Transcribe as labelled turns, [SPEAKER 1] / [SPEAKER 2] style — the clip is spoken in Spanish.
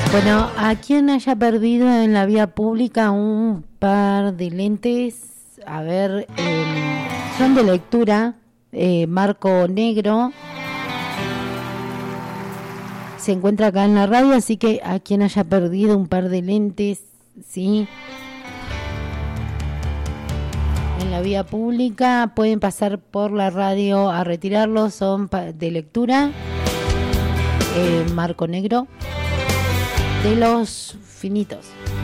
[SPEAKER 1] Bueno, a quien haya perdido en la vía pública un par de lentes, a ver, son de lectura, marco negro, se encuentra acá en la radio, así que a quien haya perdido un par de lentes, sí, en la vía pública, pueden pasar por la radio a retirarlos, son de lectura, marco negro, de los finitos.